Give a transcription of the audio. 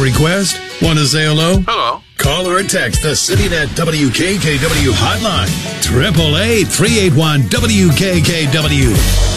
request? Want to say hello? Hello. Call or text the CityNet WKKW hotline. 888-381-WKKW.